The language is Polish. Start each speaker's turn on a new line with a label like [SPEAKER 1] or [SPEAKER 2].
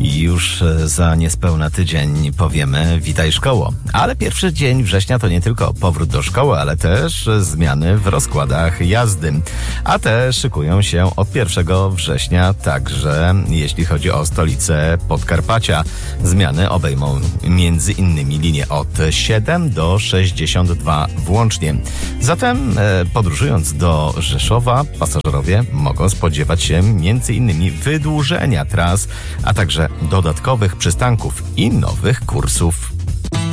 [SPEAKER 1] I już za niespełna tydzień powiemy witaj szkoło. Ale pierwszy dzień września to nie tylko powrót do szkoły, ale też zmiany w rozkładach jazdy. A te szykują się od 1 września, także jeśli chodzi o stolicę Podkarpacia. Zmiany obejmą między innymi linie od 7 do 62 włącznie. Zatem podróżując do Rzeszowa, pasażerowie mogą spodziewać się między innymi wydłużenia tras, a także dodatkowych przystanków i nowych kursów.